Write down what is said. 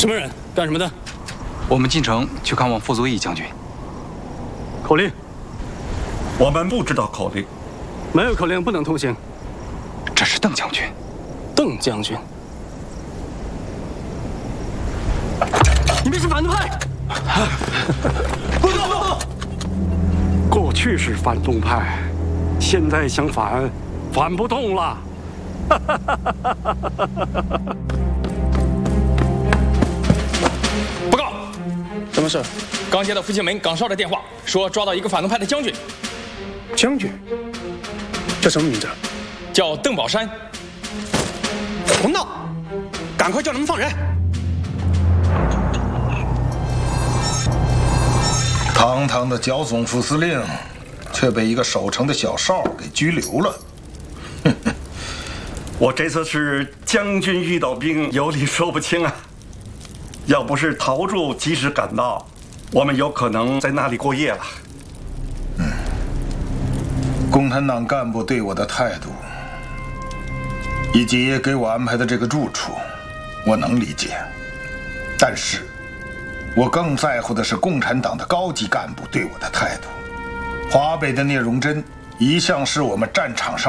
什么人？干什么的？ 我们进城去看望傅作义将军。 口令。 我们不知道口令。 没有口令不能通行。 这是邓将军。 邓将军。你们是反动派！ 不动不动！ 过去是反动派，现在想反，反不动了。 报告， 什么事？ 刚接到复兴门岗哨的电话，说抓到一个反动派的将军。 将军，叫什么名字？ 叫邓宝山。 胡闹！赶快叫他们放人！ 堂堂的剿总副司令，却被一个守城的小哨给拘留了。 我这次是将军遇到兵，有理说不清啊。要不是陶铸及时赶到，我们有可能在那里过夜了。 共产党干部对我的态度，以及给我安排的这个住处，我能理解。但是，我更在乎的是共产党的高级干部对我的态度。华北的聂荣臻一向是我们战场上